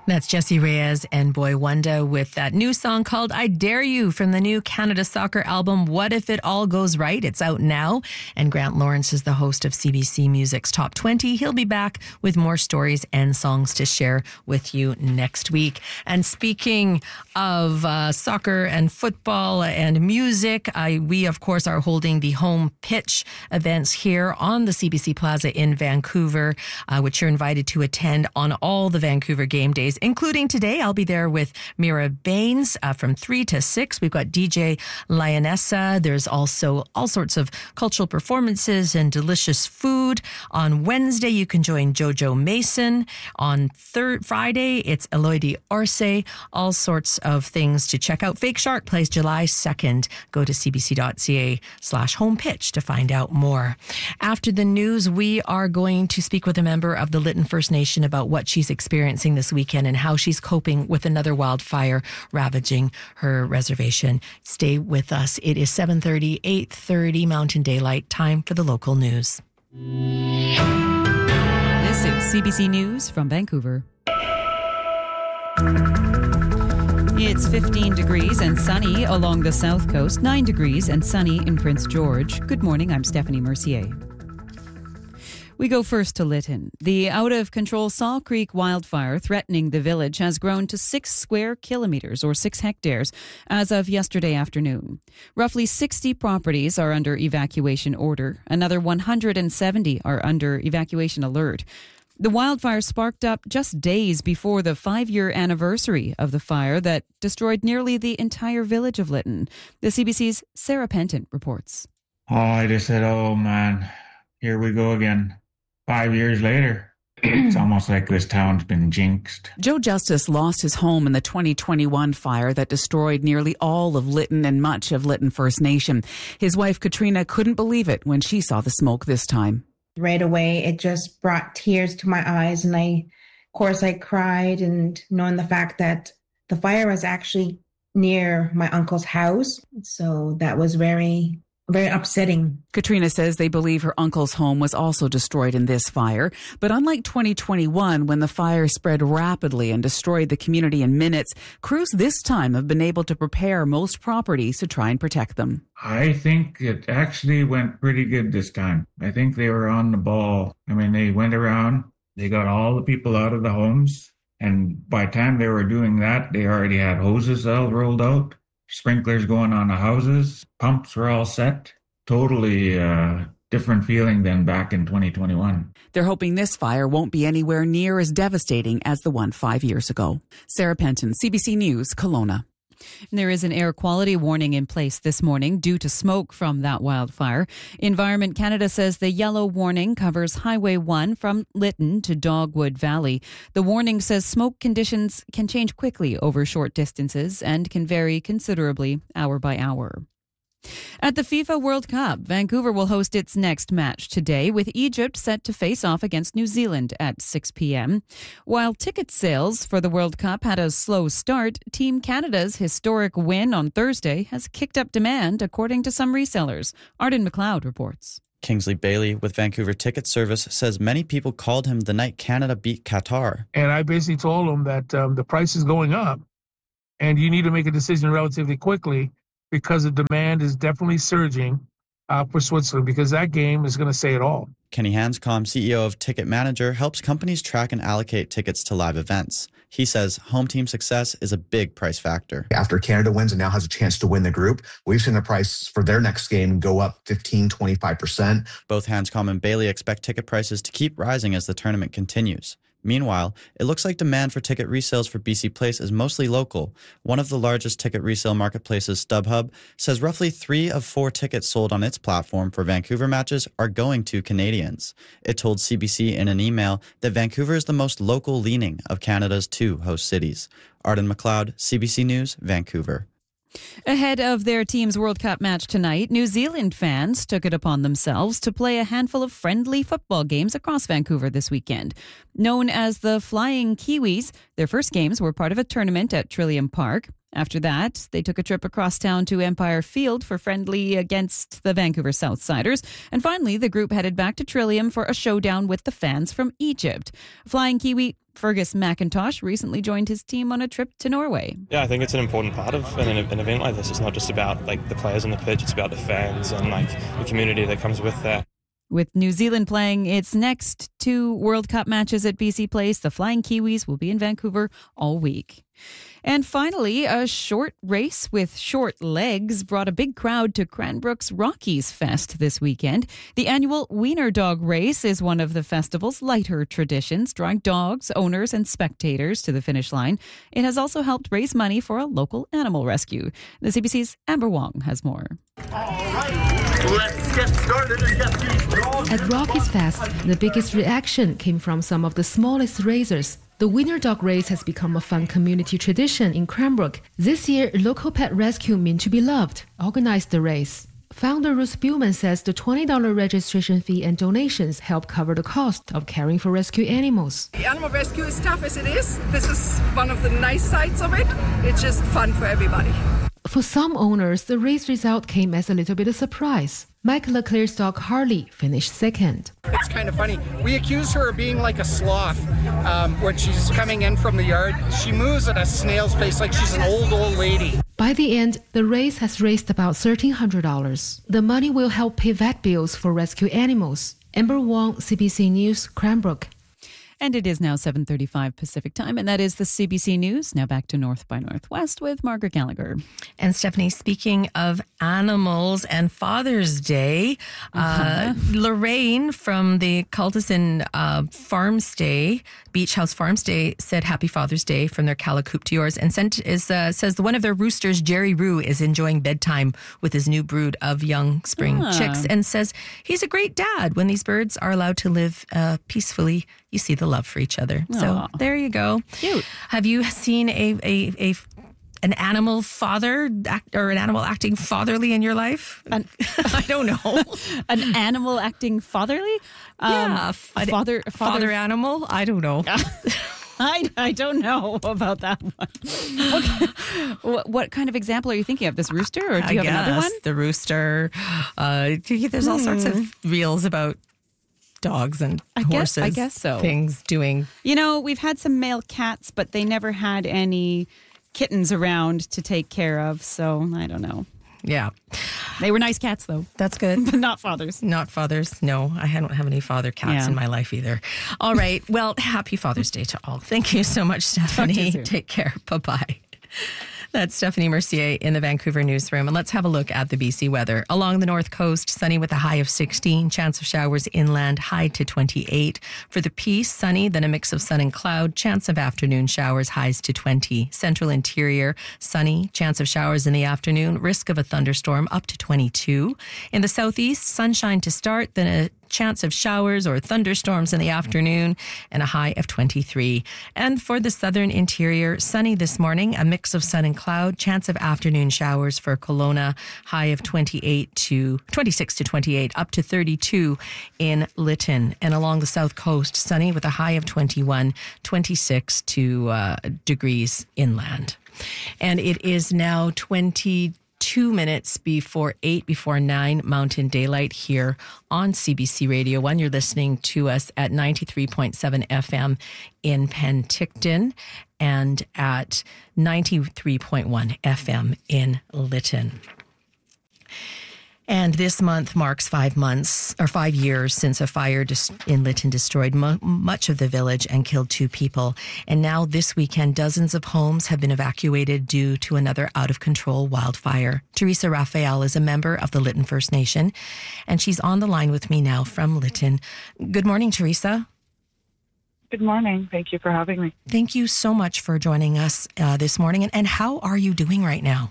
That's Jesse Reyes and Boy Wonder with that new song called I Dare You from the new Canada Soccer album, What If It All Goes Right? It's out now. And Grant Lawrence is the host of CBC Music's Top 20. He'll be back with more stories and songs to share with you next week. And speaking of soccer and football and music, we, of course, are holding the home pitch events here on the CBC Plaza in Vancouver, which you're invited to attend on all the Vancouver game days, including today. I'll be there with Mira Baines from 3 to 6. We've got DJ Lionessa. There's also all sorts of cultural performances and delicious food. On Wednesday, you can join Jojo Mason. On Friday, it's Elodie Orse. All sorts of things to check out. Fake Shark plays July 2nd. Go to cbc.ca/homepitch to find out more. After the news, we are going to speak with a member of the Lytton First Nation about what she's experiencing this weekend and how she's coping with another wildfire ravaging her reservation. Stay with us. It is 7:30, 8:30 Mountain Daylight. Time for the local news. This is CBC News from Vancouver. It's 15 degrees and sunny along the south coast, 9 degrees and sunny in Prince George. Good morning, I'm Stephanie Mercier. We go first to Lytton. The out-of-control Saw Creek wildfire threatening the village has grown to 6 square kilometres or 6 hectares as of yesterday afternoon. Roughly 60 properties are under evacuation order. Another 170 are under evacuation alert. The wildfire sparked up just days before the 5-year anniversary of the fire that destroyed nearly the entire village of Lytton. The CBC's Sarah Penton reports. I just said, oh man, here we go again. 5 years later, it's almost like this town's been jinxed. Joe Justice lost his home in the 2021 fire that destroyed nearly all of Lytton and much of Lytton First Nation. His wife, Katrina, couldn't believe it when she saw the smoke this time. Right away, it just brought tears to my eyes. And I cried, and knowing the fact that the fire was actually near my uncle's house. So that was very upsetting. Katrina says they believe her uncle's home was also destroyed in this fire. But unlike 2021, when the fire spread rapidly and destroyed the community in minutes, crews this time have been able to prepare most properties to try and protect them. I think it actually went pretty good this time. I think they were on the ball. I mean, they went around, they got all the people out of the homes. And by the time they were doing that, they already had hoses all rolled out. Sprinklers going on the houses, pumps were all set. Totally different feeling than back in 2021. They're hoping this fire won't be anywhere near as devastating as the one 5 years ago. Sarah Penton, CBC News, Kelowna. There is an air quality warning in place this morning due to smoke from that wildfire. Environment Canada says the yellow warning covers Highway 1 from Lytton to Dogwood Valley. The warning says smoke conditions can change quickly over short distances and can vary considerably hour by hour. At the FIFA World Cup, Vancouver will host its next match today, with Egypt set to face off against New Zealand at 6 p.m. While ticket sales for the World Cup had a slow start, Team Canada's historic win on Thursday has kicked up demand, according to some resellers. Arden McLeod reports. Kingsley Bailey with Vancouver Ticket Service says many people called him the night Canada beat Qatar. And I basically told him that the price is going up and you need to make a decision relatively quickly, because the demand is definitely surging for Switzerland, because that game is going to say it all. Kenny Hanscom, CEO of Ticket Manager, helps companies track and allocate tickets to live events. He says home team success is a big price factor. After Canada wins and now has a chance to win the group, we've seen the price for their next game go up 15-25%. Both Hanscom and Bailey expect ticket prices to keep rising as the tournament continues. Meanwhile, it looks like demand for ticket resales for BC Place is mostly local. One of the largest ticket resale marketplaces, StubHub, says roughly 3 of 4 tickets sold on its platform for Vancouver matches are going to Canadians. It told CBC in an email that Vancouver is the most local-leaning of Canada's 2 host cities. Arden McLeod, CBC News, Vancouver. Ahead of their team's World Cup match tonight, New Zealand fans took it upon themselves to play a handful of friendly football games across Vancouver this weekend. Known as the Flying Kiwis, their first games were part of a tournament at Trillium Park. After that, they took a trip across town to Empire Field for friendly against the Vancouver Southsiders. And finally, the group headed back to Trillium for a showdown with the fans from Egypt. Flying Kiwi Fergus McIntosh recently joined his team on a trip to Norway. Yeah, I think it's an important part of an event like this. It's not just about the players on the pitch, it's about the fans and the community that comes with that. With New Zealand playing its next 2 World Cup matches at BC Place, the Flying Kiwis will be in Vancouver all week. And finally, a short race with short legs brought a big crowd to Cranbrook's Rockies Fest this weekend. The annual Wiener Dog Race is one of the festival's lighter traditions, drawing dogs, owners, and spectators to the finish line. It has also helped raise money for a local animal rescue. The CBC's Amber Wong has more. All right, let's get started and get these dogs. At Rockies Fest, the biggest reaction came from some of the smallest racers. The Wiener Dog Race has become a fun community tradition in Cranbrook. This year, local pet rescue Mean to Be Loved organized the race. Founder Ruth Spielman says the $20 registration fee and donations help cover the cost of caring for rescue animals. The animal rescue is tough as it is. This is one of the nice sides of it. It's just fun for everybody. For some owners, the race result came as a little bit of surprise. Mike Leclerc's dog Harley finished second. It's kind of funny. We accuse her of being like a sloth when she's coming in from the yard. She moves at a snail's pace like she's an old lady. By the end, the race has raised about $1,300. The money will help pay vet bills for rescue animals. Amber Wong, CBC News, Cranbrook. And it is now 7:35 Pacific time, and that is the CBC News. Now back to North by Northwest with Margaret Gallagher. And Stephanie, speaking of animals and Father's Day, Lorraine from the Cultison Farmstay, Beach House Farmstay, said Happy Father's Day from their Calicoop to yours, and says one of their roosters, Jerry Roo, is enjoying bedtime with his new brood of young spring chicks, and says he's a great dad when these birds are allowed to live peacefully. You see the love for each other. So there you go. Cute. Have you seen an animal father or an animal acting fatherly in your life? I don't know. An animal acting fatherly? Yeah. Father animal? I don't know. I don't know about that one. Okay. What kind of example are you thinking of? This rooster, or do you have another one? The rooster. There's all sorts of reels about dogs and horses. I guess so. Things doing. You know, we've had some male cats, but they never had any kittens around to take care of. So I don't know. Yeah. They were nice cats, though. That's good. But not fathers. Not fathers. No, I don't have any father cats in my life either. All right. Well, happy Father's Day to all. Thank you so much, Stephanie. Take care. Bye-bye. That's Stephanie Mercier in the Vancouver newsroom. And let's have a look at the BC weather. Along the north coast, sunny with a high of 16. Chance of showers inland, high to 28. For the Peace, sunny, then a mix of sun and cloud. Chance of afternoon showers, highs to 20. Central interior, sunny. Chance of showers in the afternoon. Risk of a thunderstorm, up to 22. In the southeast, sunshine to start, then a chance of showers or thunderstorms in the afternoon and a high of 23. And for the southern interior, sunny this morning, a mix of sun and cloud, chance of afternoon showers for Kelowna, high of 26 to 28, up to 32 in Lytton. And along the south coast, sunny with a high of 21, 26 degrees inland. And it is now 22 minutes before 8, before 9 Mountain Daylight here on CBC Radio 1. You're listening to us at 93.7 FM in Penticton and at 93.1 FM in Lytton. And this month marks 5 years since a fire in Lytton destroyed much of the village and killed 2 people. And now this weekend, dozens of homes have been evacuated due to another out-of-control wildfire. Teresa Raphael is a member of the Lytton First Nation, and she's on the line with me now from Lytton. Good morning, Teresa. Good morning. Thank you for having me. Thank you so much for joining us this morning. And how are you doing right now?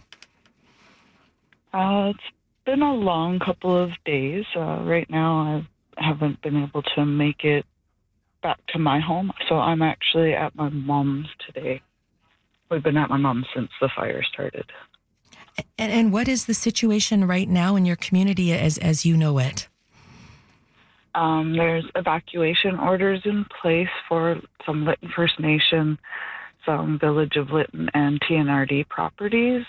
It's been a long couple of days. Right now, I haven't been able to make it back to my home, so I'm actually at my mom's today. We've been at my mom's since the fire started. And what is the situation right now in your community as you know it? There's evacuation orders in place for some Lytton First Nation Village of Lytton and TNRD properties.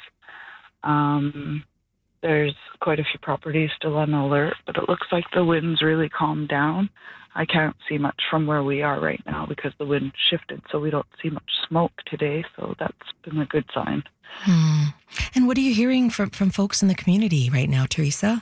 There's quite a few properties still on alert, but it looks like the wind's really calmed down. I can't see much from where we are right now because the wind shifted, so we don't see much smoke today, so that's been a good sign. And what are you hearing from folks in the community right now, Teresa?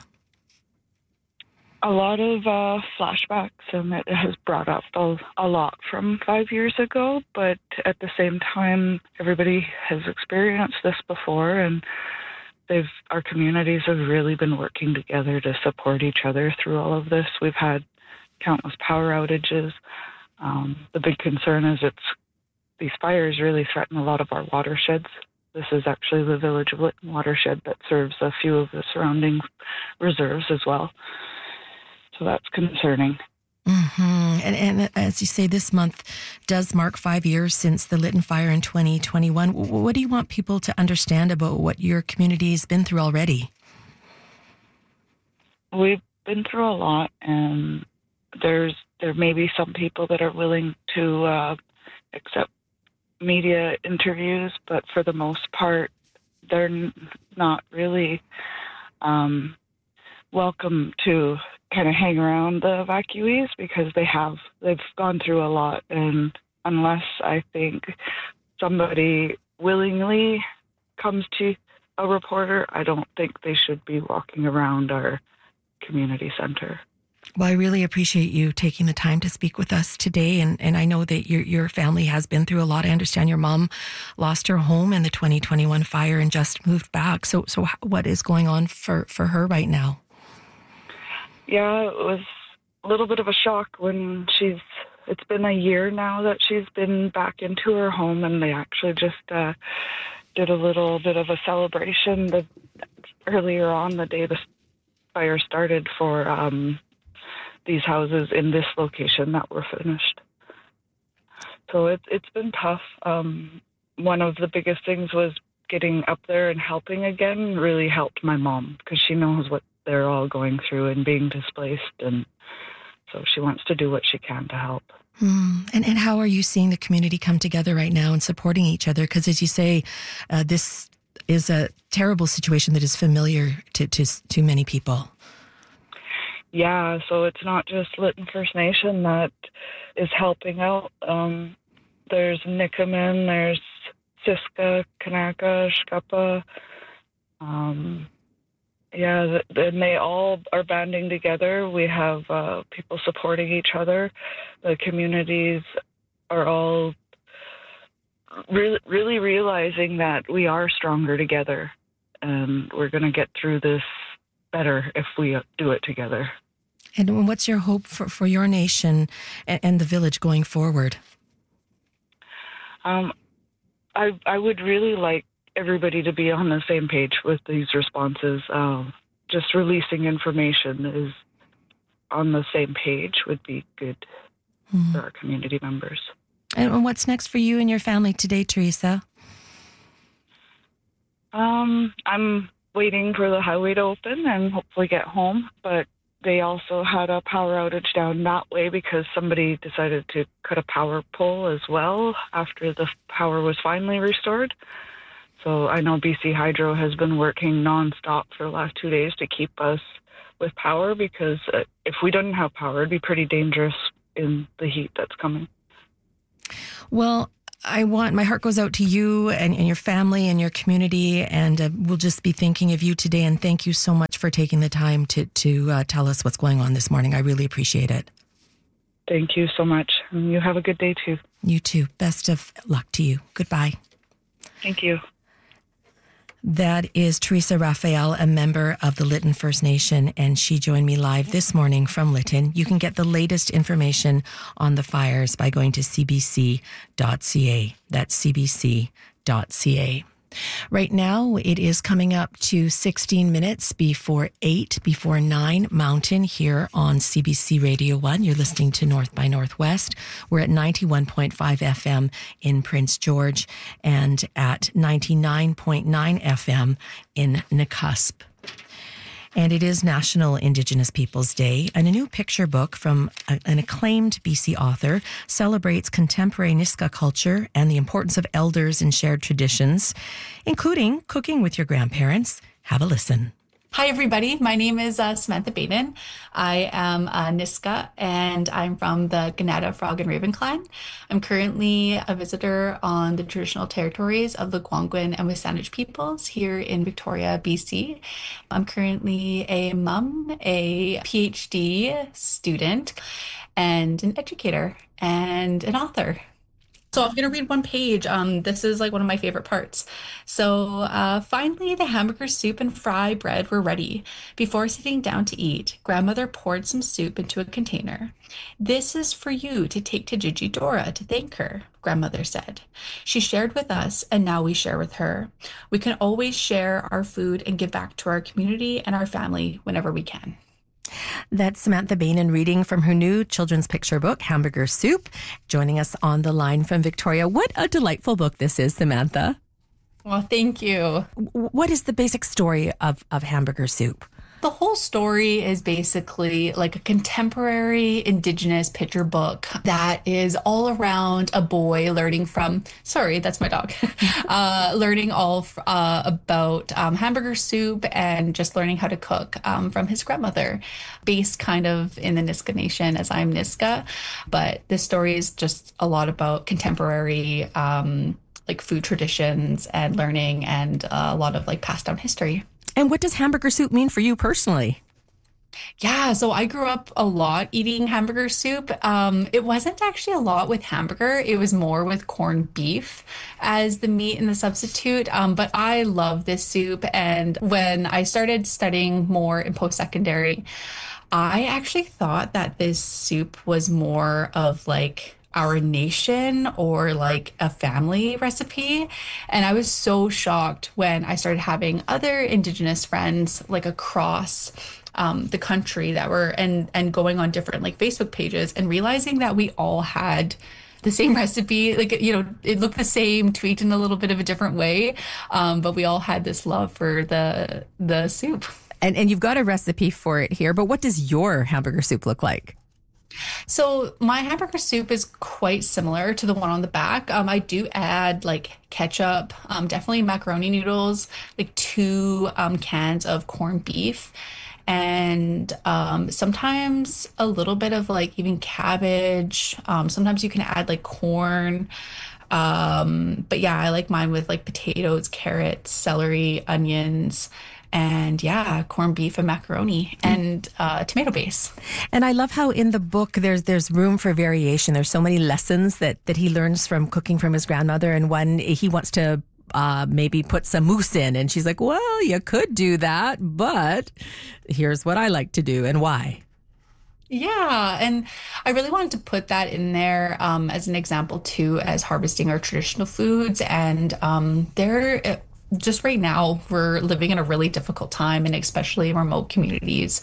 A lot of flashbacks, and it has brought up a lot from 5 years ago, but at the same time, everybody has experienced this before, and our communities have really been working together to support each other through all of this. We've had countless power outages. The big concern is these fires really threaten a lot of our watersheds. This is actually the Village of Lytton watershed that serves a few of the surrounding reserves as well. So that's concerning. Mm-hmm. And as you say, this month does mark 5 years since the Lytton fire in 2021. What do you want people to understand about what your community's been through already? We've been through a lot, and there may be some people that are willing to accept media interviews, but for the most part, they're not really welcome to kind of hang around the evacuees because they've gone through a lot, and unless I think somebody willingly comes to a reporter, I don't think they should be walking around our community center. Well, I really appreciate you taking the time to speak with us today, and I know that your family has been through a lot. I understand your mom lost her home in the 2021 fire and just moved back. So what is going on for her right now? Yeah, it was a little bit of a shock when it's been a year now that she's been back into her home, and they actually just did a little bit of a celebration earlier on the day the fire started for these houses in this location that were finished. So it's been tough. One of the biggest things was getting up there and helping again really helped my mom because she knows what they're all going through and being displaced, and so she wants to do what she can to help. And how are you seeing the community come together right now and supporting each other? Because as you say, this is a terrible situation that is familiar to many people. Yeah, so it's not just Lytton First Nation that is helping out. There's Nikamin, there's Siska, Kanaka, Shkapa. And they all are banding together. We have people supporting each other. The communities are all really realizing that we are stronger together, and we're going to get through this better if we do it together. And what's your hope for your nation and the village going forward? I would really like everybody to be on the same page with these responses. Just releasing information is on the same page would be good for our community members. And what's next for you and your family today, Teresa? I'm waiting for the highway to open and hopefully get home, but they also had a power outage down that way because somebody decided to cut a power pole as well after the power was finally restored. So I know BC Hydro has been working nonstop for the last 2 days to keep us with power because if we didn't have power, it'd be pretty dangerous in the heat that's coming. Well, my heart goes out to you and your family and your community, and we'll just be thinking of you today. And thank you so much for taking the time to tell us what's going on this morning. I really appreciate it. Thank you so much. And you have a good day too. You too. Best of luck to you. Goodbye. Thank you. That is Teresa Raphael, a member of the Lytton First Nation, and she joined me live this morning from Lytton. You can get the latest information on the fires by going to cbc.ca. That's cbc.ca. Right now, it is coming up to 16 minutes before 9 Mountain here on CBC Radio 1. You're listening to North by Northwest. We're at 91.5 FM in Prince George and at 99.9 FM in Nakusp. And it is National Indigenous Peoples Day, and a new picture book from an acclaimed BC author celebrates contemporary Niska culture and the importance of elders and shared traditions, including cooking with your grandparents. Have a listen. Hi, everybody. My name is Samantha Baden. I am a Niska, and I'm from the Ganada Frog and Raven clan. I'm currently a visitor on the traditional territories of the Gwangwin and Wisanic peoples here in Victoria, BC. I'm currently a mom, a PhD student, and an educator, and an author. So I'm going to read one page. This is like one of my favorite parts. So finally, the hamburger soup and fry bread were ready. Before sitting down to eat, grandmother poured some soup into a container. "This is for you to take to Gigi Dora to thank her," grandmother said. "She shared with us, and now we share with her. We can always share our food and give back to our community and our family whenever we can." That's Samantha Bain reading from her new children's picture book, Hamburger Soup, joining us on the line from Victoria. What a delightful book this is, Samantha. Well, thank you. What is the basic story of Hamburger Soup? The whole story is basically like a contemporary Indigenous picture book that is all around a boy learning from, sorry, that's my dog, learning all about hamburger soup and just learning how to cook from his grandmother, based kind of in the Niska Nation, as I'm Niska. But this story is just a lot about contemporary like food traditions and learning, and a lot of like passed down history. And what does hamburger soup mean for you personally? Yeah, so I grew up a lot eating hamburger soup. It wasn't actually a lot with hamburger. It was more with corned beef as the meat and the substitute. But I love this soup. And when I started studying more in post-secondary, I actually thought that this soup was more of like our nation or like a family recipe. And I was so shocked when I started having other Indigenous friends like across the country that were and going on different like Facebook pages and realizing that we all had the same recipe. Like, you know, it looked the same, tweaked in a little bit of a different way, but we all had this love for the soup. And you've got a recipe for it here, but what does your hamburger soup look like? So my hamburger soup is quite similar to the one on the back. I do add like ketchup, definitely macaroni noodles, like 2 cans of corned beef, and sometimes a little bit of like even cabbage. Sometimes you can add like corn. But yeah, I like mine with like potatoes, carrots, celery, onions, and yeah, corned beef and macaroni and tomato base. And I love how in the book there's room for variation. There's so many lessons that he learns from cooking from his grandmother. And one, he wants to maybe put some mousse in. And she's like, well, you could do that, but here's what I like to do and why. Yeah, and I really wanted to put that in there as an example too, as harvesting our traditional foods. And just right now, we're living in a really difficult time, and especially in remote communities.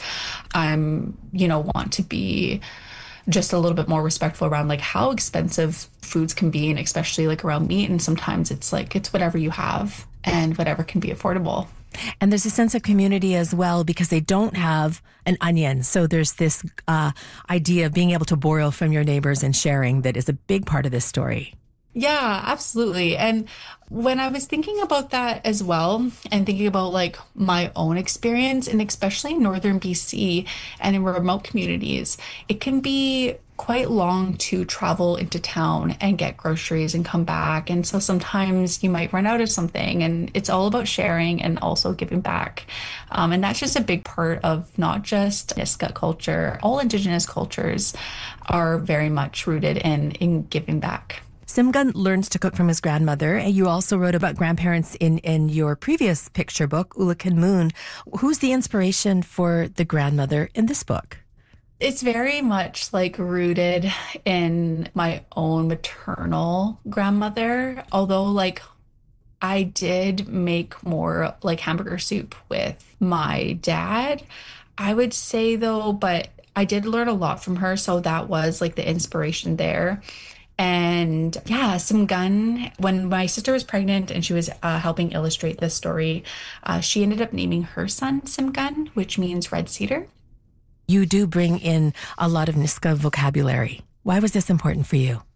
Want to be just a little bit more respectful around like how expensive foods can be, and especially like around meat. And sometimes it's like, it's whatever you have and whatever can be affordable. And there's a sense of community as well because they don't have an onion. So there's this idea of being able to borrow from your neighbors and sharing that is a big part of this story. Yeah, absolutely. And when I was thinking about that as well, and thinking about like my own experience, and especially in northern BC and in remote communities, it can be quite long to travel into town and get groceries and come back. And so sometimes you might run out of something, and it's all about sharing and also giving back. And that's just a big part of not just Niska culture. All Indigenous cultures are very much rooted in giving back. Simgun learns to cook from his grandmother. And you also wrote about grandparents in your previous picture book, Ulakan Moon. Who's the inspiration for the grandmother in this book? It's very much like rooted in my own maternal grandmother, although like I did make more like hamburger soup with my dad, I would say though, but I did learn a lot from her. So that was like the inspiration there. And yeah, Simgun, when my sister was pregnant and she was helping illustrate this story, she ended up naming her son Simgun, which means red cedar. You do bring in a lot of Niska vocabulary. Why was this important for you?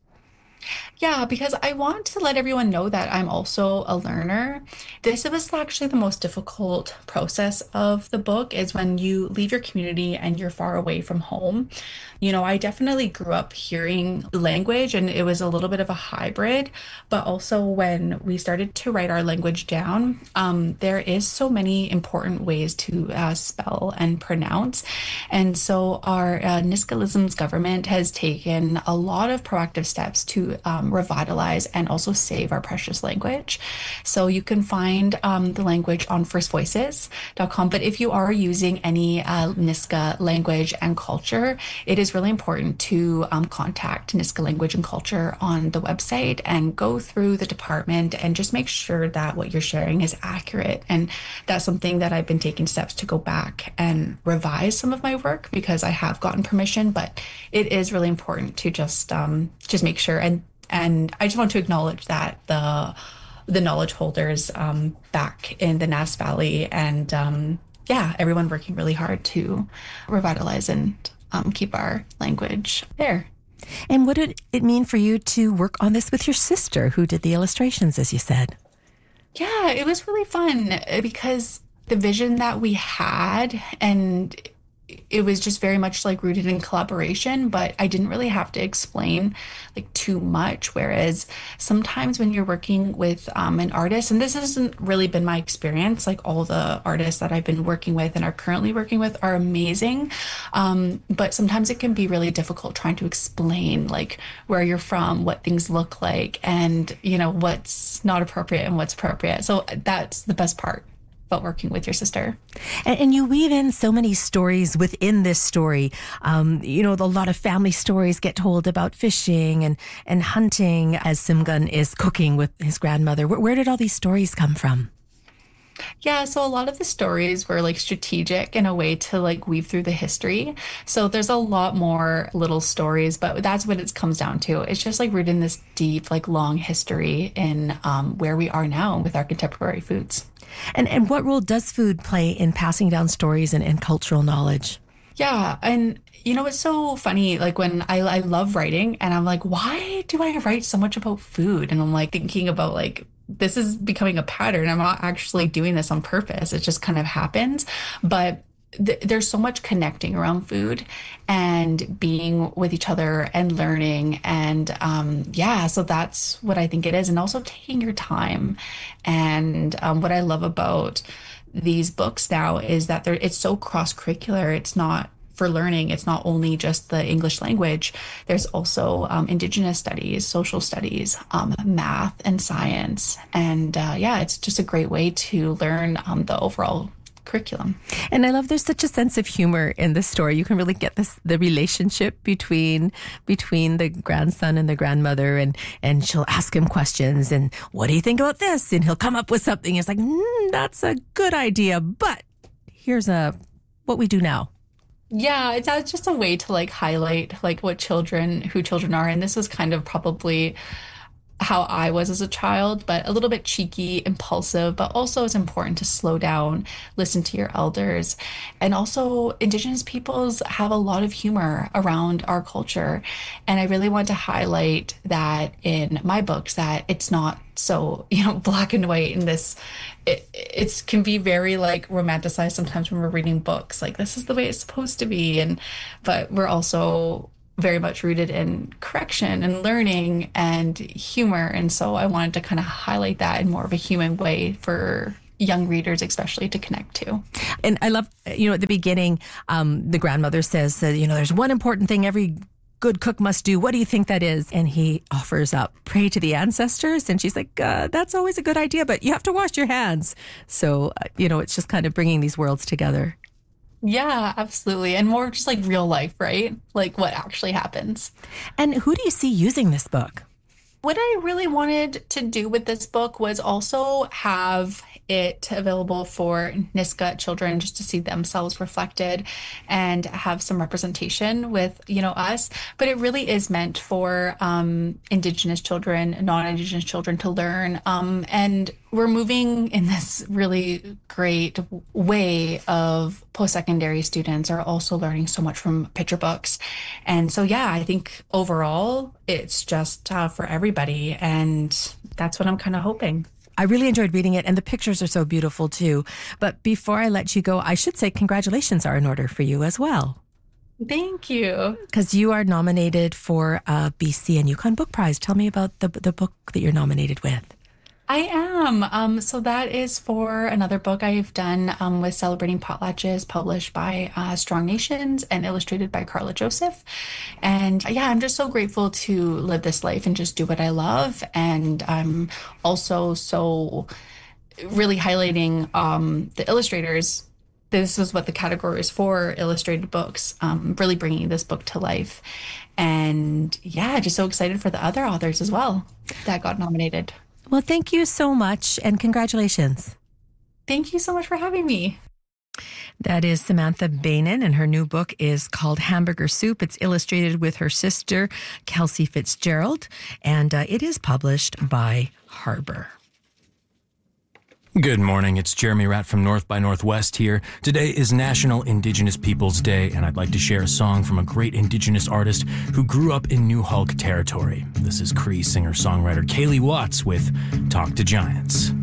Yeah, because I want to let everyone know that I'm also a learner. This was actually the most difficult process of the book is when you leave your community and you're far away from home. You know, I definitely grew up hearing language and it was a little bit of a hybrid, but also when we started to write our language down, there is so many important ways to spell and pronounce. And so our Niskalisms government has taken a lot of proactive steps to revitalize and also save our precious language. So you can find the language on firstvoices.com. But if you are using any Niska language and culture, it is really important to contact Niska Language and Culture on the website and go through the department and just make sure that what you're sharing is accurate. And that's something that I've been taking steps to go back and revise some of my work because I have gotten permission, but it is really important to just make sure. And I just want to acknowledge that the knowledge holders back in the Nass Valley and everyone working really hard to revitalize and keep our language there. And what did it mean for you to work on this with your sister who did the illustrations, as you said? Yeah, it was really fun because the vision that we had and it was just very much like rooted in collaboration, but I didn't really have to explain like too much. Whereas sometimes when you're working with an artist, and this hasn't really been my experience, like all the artists that I've been working with and are currently working with are amazing. But sometimes it can be really difficult trying to explain like where you're from, what things look like, and you know, what's not appropriate and what's appropriate. So that's the best part about working with your sister. And you weave in so many stories within this story. You know, a lot of family stories get told about fishing and hunting as Simgun is cooking with his grandmother. Where did all these stories come from? Yeah, so a lot of the stories were like strategic in a way to like weave through the history. So there's a lot more little stories, but that's what it comes down to. It's just like rooted in this deep, like long history in where we are now with our contemporary foods. And what role does food play in passing down stories and cultural knowledge? Yeah, and you know, it's so funny, like when I love writing and I'm like, why do I write so much about food? And I'm like thinking about like, this is becoming a pattern. I'm not actually doing this on purpose. It just kind of happens. But there's so much connecting around food and being with each other and learning. And so that's what I think it is. And also taking your time. And what I love about these books now is that it's so cross-curricular. It's not for learning. It's not only just the English language. There's also Indigenous studies, social studies, math and science. And it's just a great way to learn the overall curriculum. And I love there's such a sense of humor in the story. You can really get the relationship between the grandson and the grandmother, and she'll ask him questions and what do you think about this? And he'll come up with something. It's like, that's a good idea, but here's what we do now. Yeah, that's just a way to like highlight like who children are. And this was kind of probably how I was as a child, but a little bit cheeky, impulsive, but also it's important to slow down, listen to your elders. And also Indigenous peoples have a lot of humor around our culture. And I really want to highlight that in my books, that it's not so, black and white in this. It can be very like romanticized sometimes when we're reading books, like this is the way it's supposed to be. But we're also very much rooted in correction and learning and humor. And so I wanted to kind of highlight that in more of a human way for young readers, especially to connect to. And I love, at the beginning, the grandmother says that, there's one important thing every good cook must do. What do you think that is? And he offers up, pray to the ancestors. And she's like, that's always a good idea, but you have to wash your hands. So, it's just kind of bringing these worlds together. Yeah, absolutely. And more just like real life, right? Like what actually happens. And who do you see using this book? What I really wanted to do with this book was also have it available for Nisga'a children just to see themselves reflected and have some representation with, us. But it really is meant for Indigenous children, non-Indigenous children to learn. And we're moving in this really great way of post-secondary students are also learning so much from picture books. And so, I think overall it's just for everybody. And that's what I'm kind of hoping. I really enjoyed reading it, and the pictures are so beautiful too. But before I let you go, I should say congratulations are in order for you as well. Thank you. Because you are nominated for a BC and Yukon Book Prize. Tell me about the book that you're nominated with. I am. So that is for another book I've done with Celebrating Potlatches, published by Strong Nations and illustrated by Carla Joseph. And I'm just so grateful to live this life and just do what I love. And I'm also so really highlighting the illustrators. This was what the category is for, illustrated books, really bringing this book to life. And just so excited for the other authors as well that got nominated. Well, thank you so much and congratulations. Thank you so much for having me. That is Samantha Beynon, and her new book is called Hamburger Soup. It's illustrated with her sister, Kelsey Fitzgerald, and it is published by Harbor. Good morning, it's Jeremy Ratt from North by Northwest here. Today is National Indigenous Peoples Day, and I'd like to share a song from a great Indigenous artist who grew up in New Hulk territory. This is Cree singer-songwriter Kaylee Watts with Talk to Giants.